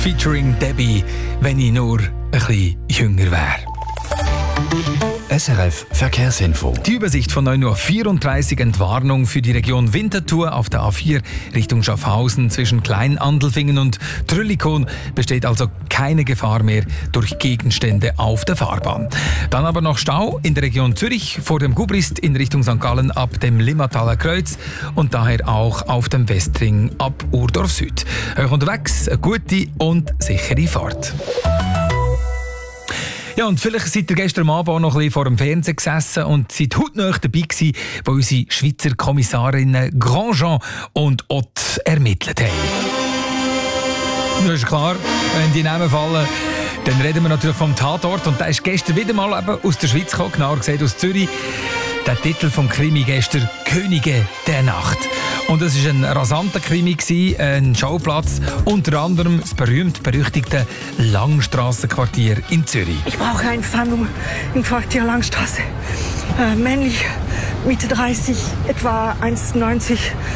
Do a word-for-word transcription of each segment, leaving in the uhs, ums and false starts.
featuring Debbie, wenn ich nur ein bisschen jünger wäre. S R F Verkehrsinfo. Die Übersicht von neun Uhr vierunddreißig, Entwarnung für die Region Winterthur auf der A vier Richtung Schaffhausen zwischen Klein-Andelfingen und Trüllikon besteht also keine Gefahr mehr durch Gegenstände auf der Fahrbahn. Dann aber noch Stau in der Region Zürich vor dem Gubrist in Richtung Sankt Gallen ab dem Limmataler Kreuz und daher auch auf dem Westring ab Urdorf Süd. Euch unterwegs eine gute und sichere Fahrt. Ja, und vielleicht seid ihr gestern Abend auch noch ein bisschen vor dem Fernsehen gesessen und seid heute noch dabei gewesen, wo unsere Schweizer Kommissarinnen Grandjean und Ott ermittelt haben. Das ist klar, wenn die Namen fallen, dann reden wir natürlich vom Tatort. Und der ist gestern wieder mal eben aus der Schweiz gekommen, genauer gesagt aus Zürich. Der Titel vom Krimi gestern, Könige der Nacht. Und es war ein rasanter Krimi, ein Schauplatz, unter anderem das berühmt-berüchtigte Langstrassenquartier in Zürich. Ich brauche einen Fahndung im Quartier Langstrasse. Äh, männlich, Mitte dreißig, etwa eins neunzig,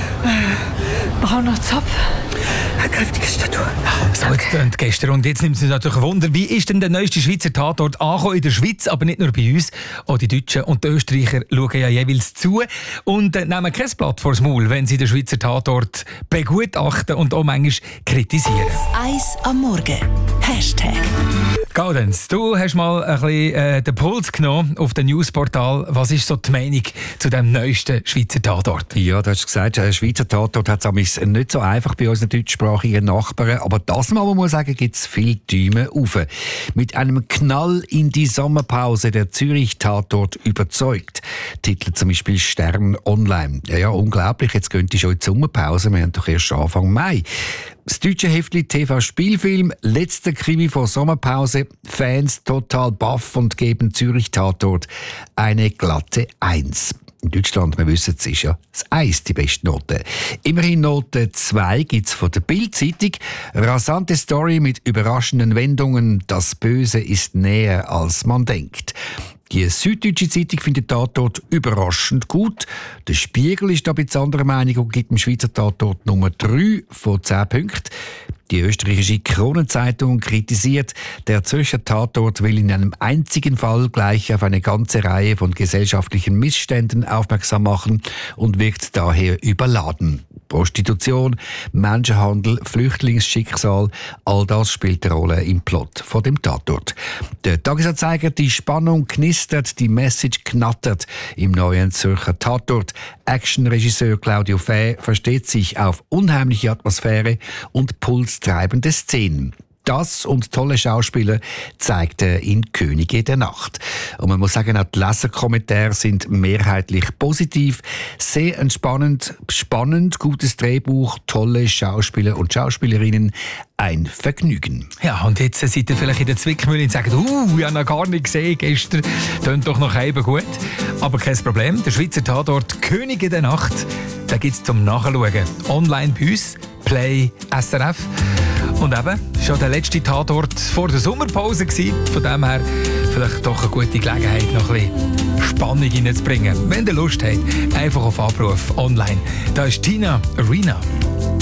äh, brauner Zopf, kräftige Statur. So, jetzt tönt gestern. Und jetzt nimmt es uns natürlich ein Wunder, wie ist denn der neueste Schweizer Tatort angekommen in der Schweiz, aber nicht nur bei uns. Auch die Deutschen und die Österreicher schauen ja jeweils zu und äh, nehmen kein Blatt vors Maul, wenn sie den Schweizer Tatort begutachten und auch manchmal kritisieren. Eis am Morgen. Hashtag. Gaudenz, du hast mal ein bisschen äh, den Puls genommen auf dem Newsportal. Was ist so die Meinung zu dem neuesten Schweizer Tatort? Ja, du hast gesagt, der Schweizer Tatort hat es nicht so einfach bei unseren deutschsprachigen Nachbarn. Aber das Mal, muss man sagen, gibt es viele Däume rauf. Mit einem Knall in die Sommerpause der Zürich-Tatort überzeugt. Titel zum Beispiel Stern Online. Ja, ja, unglaublich, jetzt gehen die schon in die Sommerpause. Wir haben doch erst Anfang Mai. Das deutsche Heftli T V-Spielfilm, letzter Krimi vor Sommerpause. Fans total baff und geben Zürich-Tatort eine glatte Eins. In Deutschland, wir wissen es, ist ja das Eins die beste Note. Immerhin Note zwei gibt es von der Bild-Zeitung. Rasante Story mit überraschenden Wendungen. Das Böse ist näher, als man denkt. Die Süddeutsche Zeitung findet den Tatort überraschend gut. Der Spiegel ist da ein bisschen anderer Meinung und gibt dem Schweizer Tatort Nummer drei von zehn Punkten. Die österreichische Kronenzeitung kritisiert, der Zürcher Tatort will in einem einzigen Fall gleich auf eine ganze Reihe von gesellschaftlichen Missständen aufmerksam machen und wirkt daher überladen. Prostitution, Menschenhandel, Flüchtlingsschicksal, all das spielt eine Rolle im Plot von dem Tatort. Der Tagesanzeiger, die Spannung knistert, die Message knattert im neuen Zürcher Tatort. Actionregisseur Claudio Fäh versteht sich auf unheimliche Atmosphäre und pulstreibende Szenen. Das und tolle Schauspieler zeigt er in Könige der Nacht. Und man muss sagen, auch die Leserkommentare sind mehrheitlich positiv. Sehr entspannend, spannend, gutes Drehbuch, tolle Schauspieler und Schauspielerinnen. Ein Vergnügen. Ja, und jetzt seid ihr vielleicht in der Zwickmühle und sagt, uh, ich habe noch gar nicht gesehen gestern. Tönt doch noch eben gut. Aber kein Problem, der Schweizer Tatort Könige der Nacht, den gibt es zum Nachschauen. Online bei uns, Play S R F. Und eben, schon der letzte Tatort vor der Sommerpause gewesen. Von dem her vielleicht doch eine gute Gelegenheit, noch ein bisschen Spannung reinzubringen. Wenn ihr Lust habt, einfach auf Abruf online. Da ist Tina Arena.